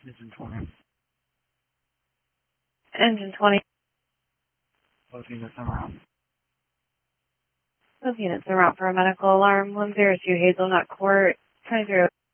Engine 20. Engine 20. Both units en route. Both units en route for a medical alarm. 102 Hazelnut Court. 23